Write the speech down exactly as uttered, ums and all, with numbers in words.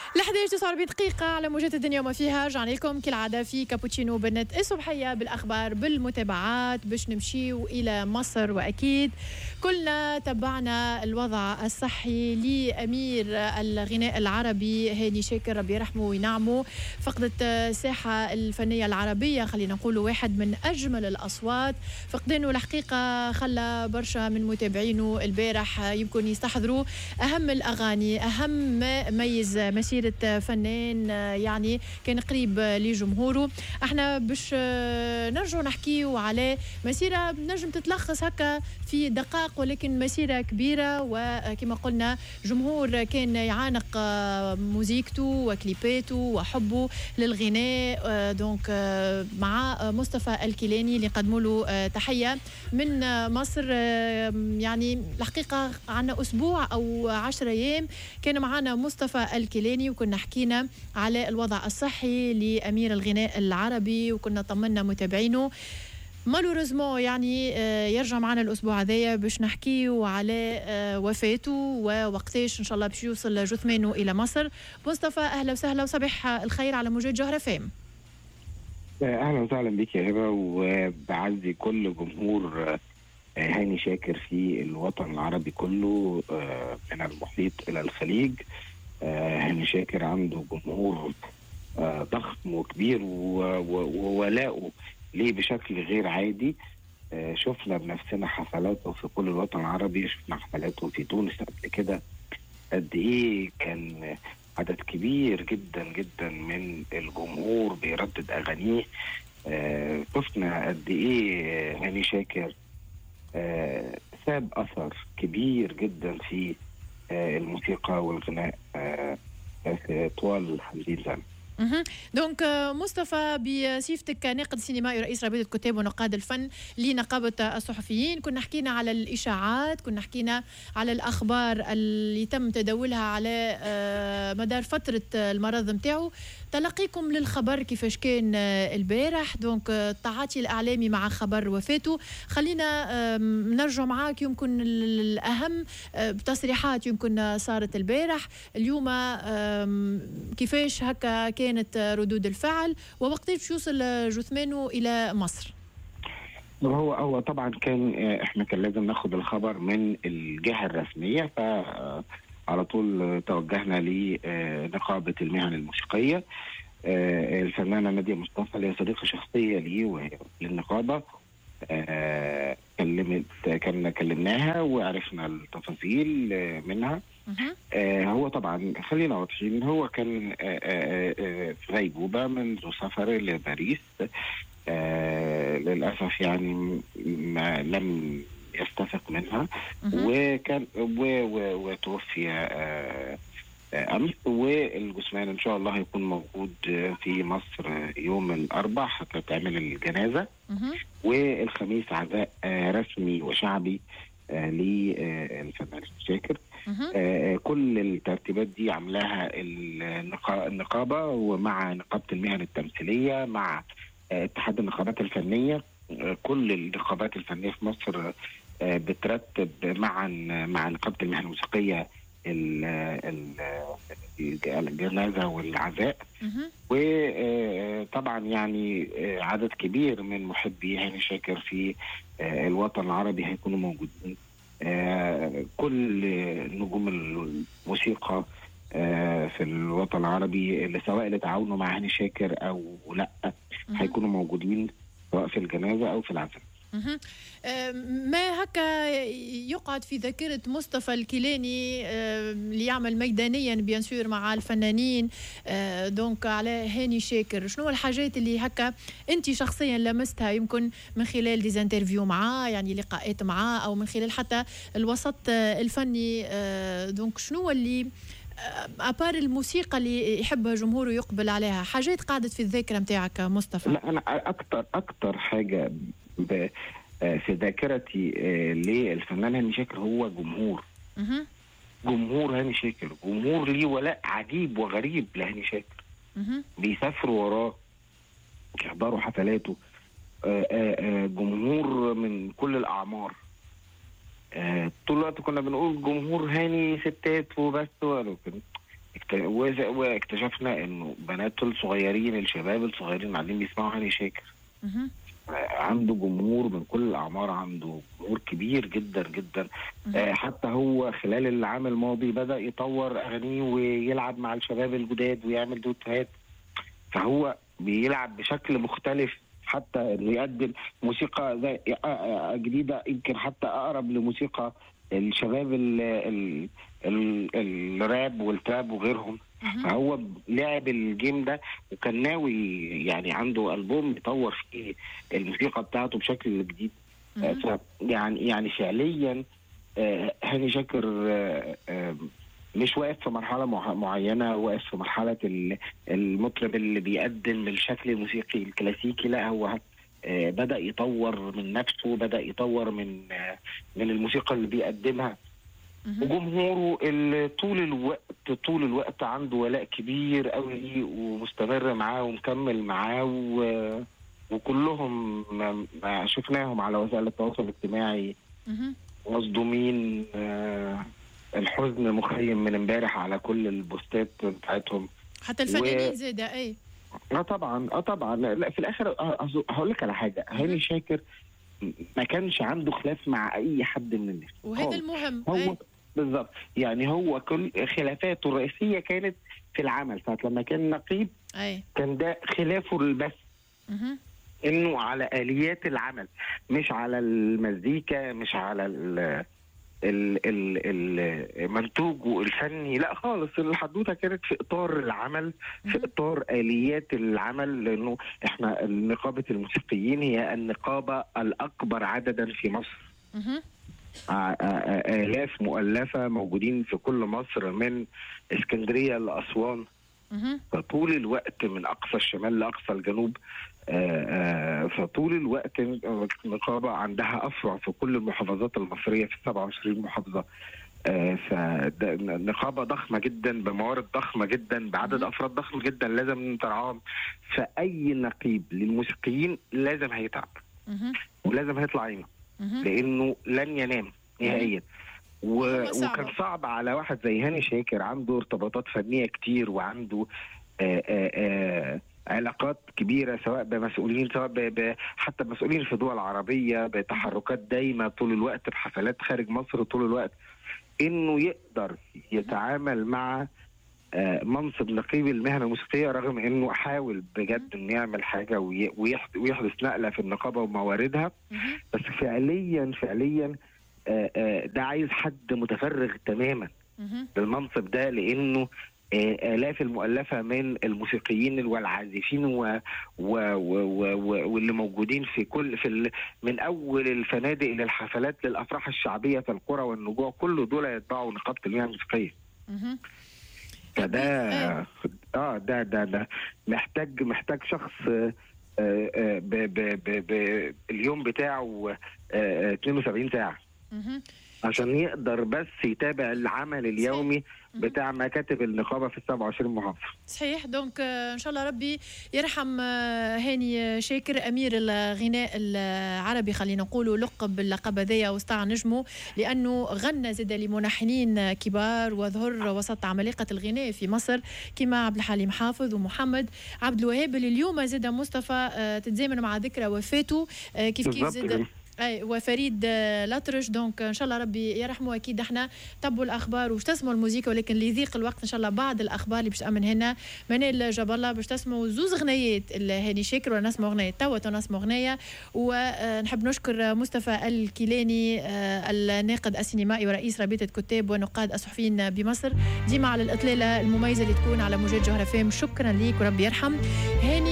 الأحد عشر تسعة وأربعين دقيقة على موجات الدنيا وما فيها. رجعنا لكم كالعادة في كابوتشينو بالنت الصبحية بالأخبار بالمتابعات باش نمشيو إلى مصر. وأكيد كلنا تبعنا الوضع الصحي لأمير الغناء العربي هاني شاكر، ربي يرحمه وينعمه. فقدت الساحة الفنية العربية، خلينا نقول واحد من أجمل الأصوات. فقدانه الحقيقة خلى برشا من متابعينه البارح يمكن يستحضروا أهم الأغاني، أهم ما ميز مسيرة فنان يعني كان قريب لجمهوره. احنا باش نرجع نحكيو على مسيرة نجم تتلخص هكا في دقائق، ولكن مسيرة كبيرة. وكما قلنا جمهور كان يعانق موزيكته وكليباته وحبه للغناء. دونك مع مصطفى الكيلاني اللي قدموا له تحية من مصر. يعني الحقيقة عنا أسبوع أو عشرة أيام كان معنا مصطفى الكيلاني، وكنا حكينا على الوضع الصحي لأمير الغناء العربي، وكنا طمنا متابعينه. مالوريزمون يعني يرجع معنا الأسبوع هذايا باش نحكيه على وفاته ووقتاش إن شاء الله باش يوصل جثمانه إلى مصر. مصطفى أهلا وسهلا وصباح الخير على موجات جوهرة فام. أهلا وسهلا بك يا هبة، وبعزي كل جمهور هاني شاكر في الوطن العربي كله من المحيط إلى الخليج. هاني شاكر عنده جمهور ضخم وكبير، وولاؤه ليه بشكل غير عادي. شفنا بنفسنا حفلاته في كل الوطن العربي، شفنا حفلاته في تونس قبل كده قد ايه كان عدد كبير جدا جدا من الجمهور بيردد اغانيه. شفنا قد ايه هاني شاكر ساب اثر كبير جدا في الموسيقى والغناء طوال هذه الزمن. دونك مصطفى بصفتك ناقد سينمائي ورئيس رابطة كتاب ونقاد الفن لنقابة الصحفيين، كنا حكينا على الإشاعات، كنا حكينا على الأخبار اللي تم تداولها على مدار فترة المرض متاعه. تلقيكم للخبر كيفاش كان البارح، دونك التعاطي الإعلامي مع خبر وفاته. خلينا نرجع معاك يمكن الأهم بتصريحات يمكن صارت البارح. اليوم كيفاش هكا كانت ردود الفعل، ووقتاش باش يوصل جثمانه إلى مصر؟ هو هو طبعا كان احنا كان لازم ناخد الخبر من الجهة الرسمية، فعلى طول توجهنا لنقابة المهن الموسيقية. الفنانة نادية مصطفى اللي هي صديقة شخصية لي وللنقابة كلمت كنا كلمناها وعرفنا التفاصيل منها. آه هو طبعا خلينا واضحين، هو كان آه آه آه في غيبوبة منذ سفر لباريس. آه للأسف يعني ما لم يستفق منها، وكان وتوفي آه أمس. والجثمان إن شاء الله هيكون موجود في مصر يوم الأربعاء حتى تعمل الجنازة، والخميس عزاء آه رسمي وشعبي آه للفنان شاكر. آه كل الترتيبات دي عملاها النقابة ومع نقابة المهن التمثيلية مع آه اتحاد النقابات الفنية. آه كل النقابات الفنية في مصر آه بترتب معا مع نقابة المهن الموسيقية الجنازة والعزاء. وطبعا يعني عدد كبير من محبي هاني شاكر في آه الوطن العربي هيكونوا موجودين. آه كل نجوم الموسيقى آه في الوطن العربي اللي سواء اللي تعاونوا مع هاني شاكر او لا هيكونوا موجودين سواء في الجنازة او في العزاء. ما هكا يقعد في ذاكرة مصطفى الكيلاني اللي يعمل ميدانيا بيانسور مع الفنانين دونك على هاني شاكر؟ شنو الحاجات اللي هكا انت شخصيا لمستها يمكن من خلال ديزانترفيو معاه، يعني لقاءات معاه، او من خلال حتى الوسط الفني؟ دونك شنو اللي أبار الموسيقى اللي يحبها جمهوره يقبل عليها، حاجات قاعدت في الذاكرة متاعك مصطفى؟ لا أنا أكتر أكتر حاجة في ذاكرتي للفنان هاني شاكر هو جمهور. مه. جمهور هاني شاكر، جمهور ليه ولاء عجيب وغريب لهاني شاكر. مه. بيسافروا وراه، يحضروا حفلاته. جمهور من كل الأعمار. طول الوقت كنا بنقول جمهور هاني ستات وبس، ولكن واكتشفنا انه بنات الصغيرين الشباب الصغيرين قاعدين بيسمعوا هاني شاكر. عنده جمهور من كل الاعمار، عنده جمهور كبير جدا جدا. آه حتى هو خلال العام الماضي بدا يطور اغانيه ويلعب مع الشباب الجداد ويعمل دوتات، فهو بيلعب بشكل مختلف، حتى انه يقدم موسيقى زي جديده يمكن حتى اقرب لموسيقى الشباب ال ال ال الراب والتراب وغيرهم. فهو لعب الجيم ده وكان ناوي يعني عنده ألبوم يطور فيه الموسيقى بتاعته بشكل جديد. يعني يعني فعليا هاني شاكر مش واقف في مرحلة معينة، واقف في مرحلة المطرب اللي بيقدم الشكل الموسيقي الكلاسيكي، لا هو بدأ يطور من نفسه، بدأ يطور من من الموسيقى اللي بيقدمها. وجمهوره اللي طول الوقت طول الوقت عنده ولاء كبير قوي ومستمر معاه ومكمل معاه، و... وكلهم ما شفناهم على وسائل التواصل الاجتماعي مصدومين. آه الحزن مخيم من امبارح على كل البوستات بتاعتهم، حتى الفنانين و... زي ايه اه طبعا اه طبعا لا في الاخر هقول لك على حاجه، هاني شاكر ما كانش عنده خلاف مع اي حد من الناس، وهذا المهم. هو أي. بالظبط، يعني هو كل خلافاته الرئيسيه كانت في العمل. ساعه لما كان نقيب أي. كان ده خلافه البس مه. انه على اليات العمل، مش على المزيكا، مش على ال المنتوج الفني، لا خالص. الحدوته كانت في اطار العمل، في اطار اليات العمل، لانه احنا نقابه الموسيقيين هي النقابه الاكبر عددا في مصر. آلاف مؤلفه موجودين في كل مصر من اسكندريه لاسوان، فطول الوقت من اقصى الشمال لاقصى الجنوب. آآ آآ فطول الوقت النقابه عندها افرع في كل المحافظات المصريه في سبعة وعشرين محافظه. فنقابه ضخمه جدا بموارد ضخمه جدا بعدد افراد ضخم جدا لازم نترعاهم. فاي نقيب للموسيقيين لازم هيتعب ولازم هيطلع عينه، لانه لن ينام نهائيا. و... وكان صعب على واحد زي هاني شاكر عنده ارتباطات فنيه كتير وعنده آآ آآ علاقات كبيره سواء بمسؤولين سواء ب... ب... حتى مسؤولين في دول عربيه، بتحركات دايمه طول الوقت بحفلات خارج مصر طول الوقت، انه يقدر يتعامل مع منصب نقيب المهنه الموسيقيه، رغم انه حاول بجد انه يعمل حاجه وي... ويحدث نقله في النقابه ومواردها. بس فعليا فعليا ده عايز حد متفرغ تماما للمنصب ده، لانه آلاف المؤلفة من الموسيقيين والعازفين و... و... و... و... واللي موجودين في كل في ال... من أول الفنادق للحفلات للأفراح الشعبية في القرى والنجوع، كل دول يتبعوا نقابة المهنة الموسيقية. فده اه ده ده ده محتاج محتاج شخص آه آه ب... ب... ب... ب... اليوم بتاعه آه اثنين وسبعين ساعة عشان يقدر بس يتابع العمل اليومي بتاع مكاتب النقابه في السبعة وعشرين محافظه. صحيح. دونك ان شاء الله ربي يرحم هاني شاكر امير الغناء العربي، خلينا نقولوا لقب اللقب هذايا وسطع نجمه، لانه غنى زاد لملحنين كبار وظهر وسط عمالقه الغناء في مصر كما عبد الحليم حافظ ومحمد عبد الوهاب، اللي اليوم زاد مصطفى تتزامن مع ذكرى وفاته كيف كيف زاد اي وفريد الأطرش. دونك ان شاء الله ربي يرحمه. اكيد احنا تبوا الاخبار وش تسمعوا الموسيقى، ولكن اللي يضيق الوقت ان شاء الله بعض الاخبار اللي باش تامن هنا منال جاب الله باش تسمعوا زوز غنيات هاني شاكر، ولا نسمعوا غنيه توا نسمعوا غنيه. ونحب نشكر مصطفى الكيلاني الناقد السينمائي ورئيس رابطه كتاب ونقاد الصحفيين بمصر، ديما على الاطلاله المميزه اللي تكون على موجات جوهر فام. شكرا ليك وربي يرحم هاني.